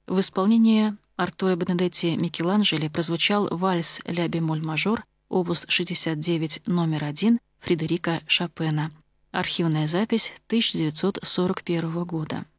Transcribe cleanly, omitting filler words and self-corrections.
В исполнении Артура Бенедетти Микеланджело прозвучал вальс «Ля бемоль мажор», опус 69, номер 1 Фредерика Шопена. Архивная запись 1941 года.